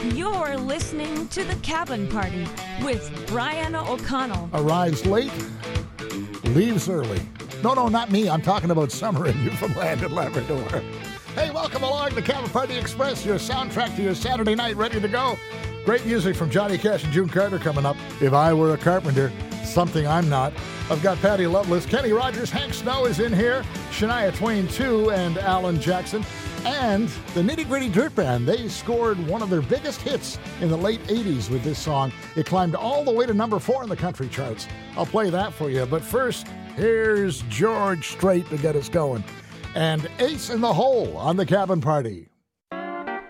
You're listening to The Cabin Party with Brian O'Connell. Arrives late, leaves early. No, not me. I'm talking about summer in Newfoundland and Labrador. Hey, welcome along to Cabin Party Express, your soundtrack to your Saturday night, ready to go. Great music from Johnny Cash and June Carter coming up. If I Were a Carpenter, something I'm not. I've got Patty Loveless, Kenny Rogers, Hank Snow is in here, Shania Twain too, and Alan Jackson. And the Nitty Gritty Dirt Band, they scored one of their biggest hits in the late 80s with this song. It climbed all the way to number 4 in the country charts. I'll play that for you. But first, here's George Strait to get us going. And Ace in the Hole on the Cabin Party.